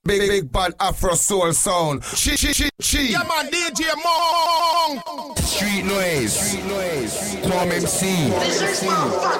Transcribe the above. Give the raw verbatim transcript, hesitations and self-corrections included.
Big, big bad Afro soul sound. Chi, chi, chi, chi. Yeah, man, D J Monk. Street noise. Street noise. Kwame M C.